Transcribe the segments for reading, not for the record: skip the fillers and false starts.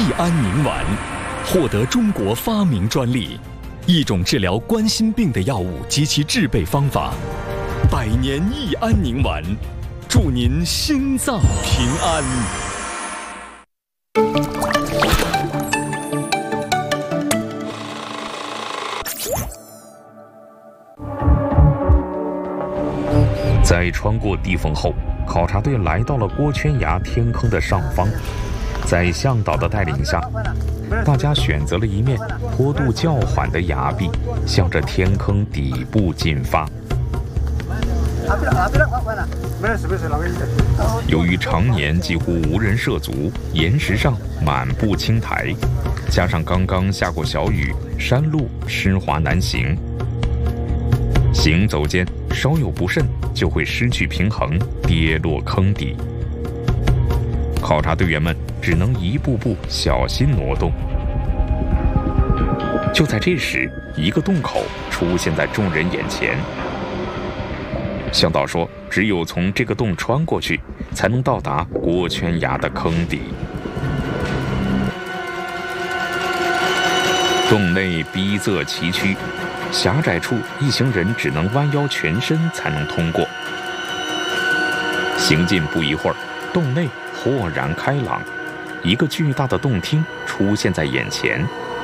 益安宁丸获得中国发明专利，一种治疗冠心病的药物及其制备方法。百年益安宁丸，祝您心脏平安。 在穿过地缝后，考察队来到了郭圈崖天坑的上方。在向导的带领下，大家选择了一面坡度较缓的崖壁，向着天坑底部进发。由于常年几乎无人涉足，岩石上满布青苔，加上刚刚下过小雨，山路湿滑难行。行走间稍有不慎，就会失去平衡，跌落坑底。考察队员们只能一步步小心挪动。就在这时，一个洞口出现在众人眼前。向导说，只有从这个洞穿过去，才能到达郭圈崖的坑底。洞内逼仄崎岖，狭窄处一行人只能弯腰全身才能通过。行进不一会儿，洞内豁然开朗，一个巨大的洞厅出现在眼前。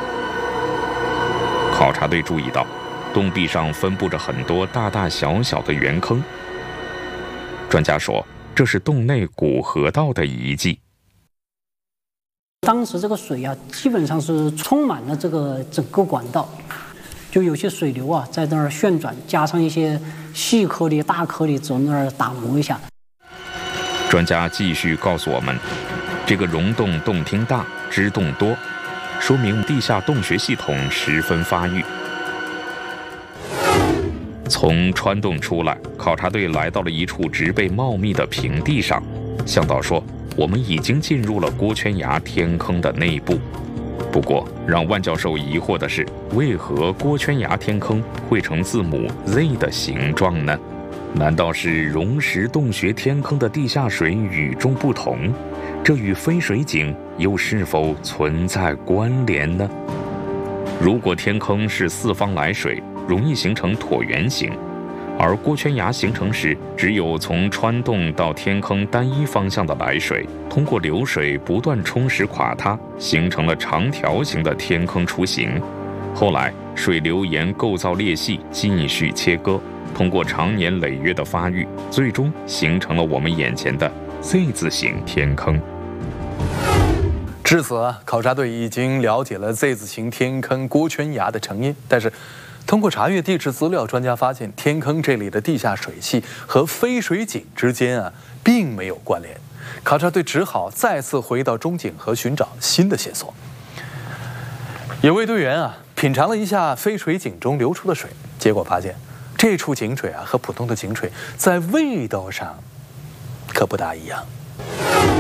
考察队注意到，洞壁上分布着很多大大小小的圆坑。专家说，这是洞内古河道的遗迹。 当时这个水啊，基本上是充满了这个整个管道，就有些水流啊在那儿旋转，加上一些细颗粒、大颗粒从那儿打磨一下。 专家继续告诉我们，这个溶洞洞厅大，支洞多，说明地下洞穴系统十分发育。从穿洞出来，考察队来到了一处植被茂密的平地上。向导说，我们已经进入了郭圈崖天坑的内部。不过，让万教授疑惑的是，为何郭圈崖天坑会呈字母 Z 的形状呢？难道是溶石洞穴天坑的地下水与众不同？这与飞水井又是否存在关联呢？如果天坑是四方来水，容易形成椭圆形，而郭圈崖形成时，只有从穿洞到天坑单一方向的来水，通过流水不断冲蚀垮它，形成了长条形的天坑雏形。后来水流沿构造裂隙继续切割，通过长年累月的发育，最终形成了我们眼前的 Z 字形天坑。 至此，考察队已经了解了 Z 字形天坑郭圈崖的成因，但是通过查阅地质资料，专家发现天坑这里的地下水系和飞水井之间并没有关联。考察队只好再次回到中井河寻找新的线索。有位队员品尝了一下飞水井中流出的水，结果发现这处井水和普通的井水在味道上可不大一样。